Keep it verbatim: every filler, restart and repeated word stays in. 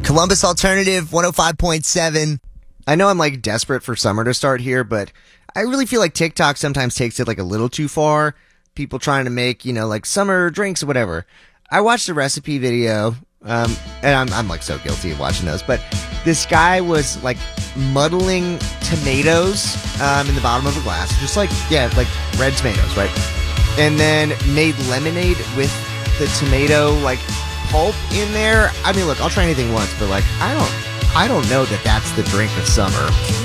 Columbus Alternative one oh five point seven. I know I'm like desperate for summer to start here, but I really feel like TikTok sometimes takes it like a little too far. People trying to make, you know, like summer drinks or whatever. I watched a recipe video, um, and I'm, I'm like so guilty of watching those, but this guy was like muddling tomatoes um, in the bottom of a glass, just like, yeah, like red tomatoes, right? And then made lemonade with the tomato like pulp in there. I mean, look, I'll try anything once, but like, I don't, I don't know that that's the drink of summer.